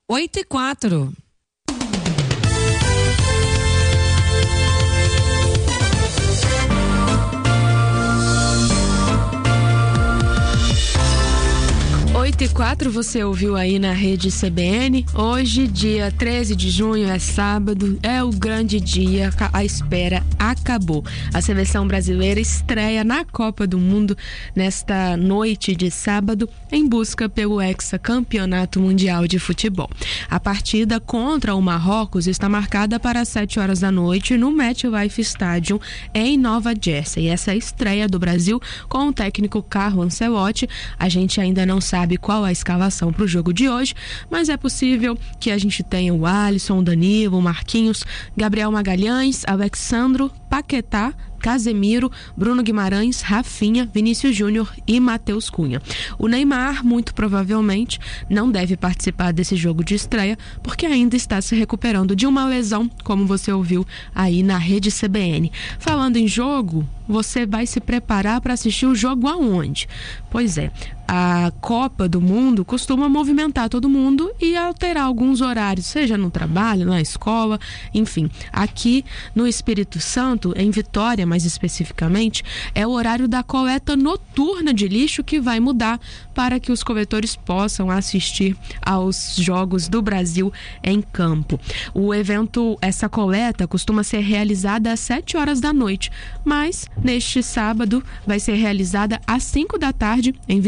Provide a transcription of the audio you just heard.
8h04. E 4, você ouviu aí na rede CBN. Hoje, dia 13 de junho, é sábado, é o grande dia, a espera acabou. A seleção brasileira estreia na Copa do Mundo nesta noite de sábado em busca pelo hexacampeonato mundial de futebol. A partida contra o Marrocos está marcada para as 7 horas da noite no MetLife Stadium em Nova Jersey. E essa estreia do Brasil com o técnico Carlo Ancelotti, a gente ainda não sabe qual a escalação para o jogo de hoje, mas é possível que a gente tenha o Alisson, o Danilo, o Marquinhos, Gabriel Magalhães, Alexandro, Paquetá, Casemiro, Bruno Guimarães, Rafinha, Vinícius Júnior e Matheus Cunha. O Neymar, muito provavelmente, não deve participar desse jogo de estreia, porque ainda está se recuperando de uma lesão, como você ouviu aí na rede CBN. Falando em jogo, você vai se preparar para assistir o jogo aonde? Pois é, a Copa do Mundo costuma movimentar todo mundo e alterar alguns horários, seja no trabalho, na escola, enfim. Aqui no Espírito Santo, em Vitória, mais especificamente, é o horário da coleta noturna de lixo que vai mudar para que os coletores possam assistir aos Jogos do Brasil em campo. O evento, essa coleta costuma ser realizada às 7 horas da noite, mas neste sábado vai ser realizada às 5 da tarde em